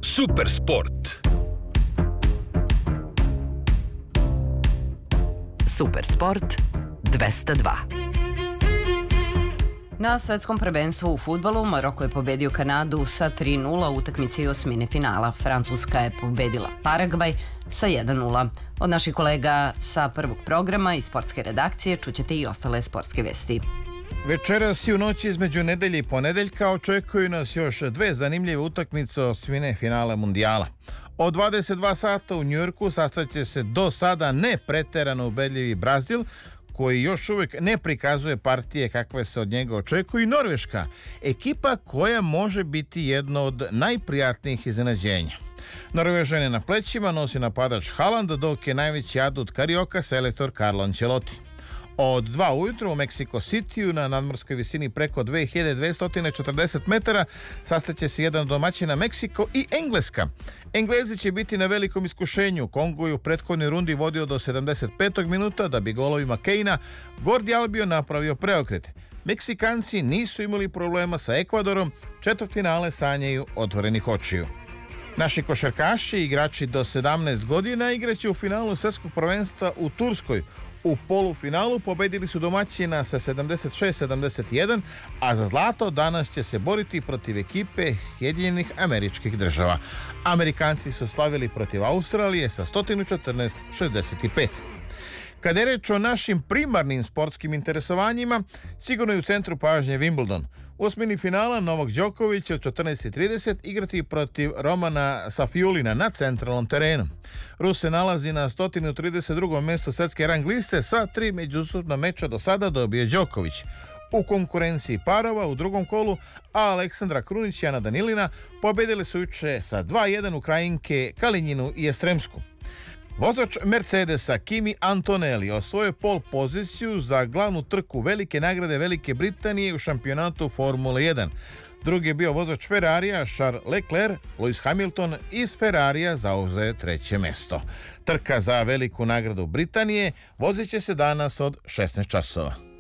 Super sport. Super sport 202. Na svetskom prvenstvu u fudbalu Maroko je pobedio Kanadu sa 3:0 u utakmici osmine finala. Francuska je pobedila Paragvaj sa 1:0. Od naših kolega sa prvog programa i sportske redakcije čućete i ostale sportske vesti. Večeras i u noći između nedelje i ponedeljka očekuju nas još dve zanimljive utakmice osmine finala mundijala. Od 22 sata u Njujorku sastaće se do sada ne preterano ubedljivi Brazil, koji još uvijek ne prikazuje partije kakve se od njega očekuju, i Norveška, ekipa koja može biti jedno od najprijatnijih iznenađenja. Norvežane na plećima nosi napadač Haaland, dok je najveći adut Carioca selektor Carlo Ancelotti. Od 2 ujutro u Mexico Cityu na nadmorskoj visini preko 2240 metara sastaće se jedan domaćina Meksiko i Engleska. Englezi će biti na velikom iskušenju. Kongo je u prethodnoj rundi vodio do 75. minuta da bi golovima Kejna Gordi Albion napravio preokret. Meksikanci nisu imali problema sa Ekvadorom, četvrtfinale sanjaju otvorenih očiju. Naši košarkaši, igrači do 17 godina, igraće u finalu svjetskog prvenstva u Turskoj. U polufinalu pobedili su domaćina sa 76-71, a za zlato danas će se boriti protiv ekipe Sjedinjenih Američkih Država. Amerikanci su slavili protiv Australije sa 114-65. Kada je reč o našim primarnim sportskim interesovanjima, sigurno je u centru pažnje Wimbledon. U osmini finala Novak Đoković će od 14:30 igrati protiv Romana Safiulina na centralnom terenu. Rus se nalazi na 132. mjestu svjetske rang liste, sa 3 međusobna meča do sada dobio Đoković. U konkurenciji parova u drugom kolu Aleksandra Krunić i Ana Danilina pobedili su juče sa 2:1 Ukrajinke Kalinjinu i Estremsku. Vozač Mercedesa Kimi Antonelli osvojio pol poziciju za glavnu trku velike nagrade Velike Britanije u šampionatu Formule 1. Drugi je bio vozač Ferrarija Charles Leclerc. Lewis Hamilton iz Ferrarija zauzeo treće mesto. Trka za veliku nagradu Britanije vozit će se danas od 16 časova.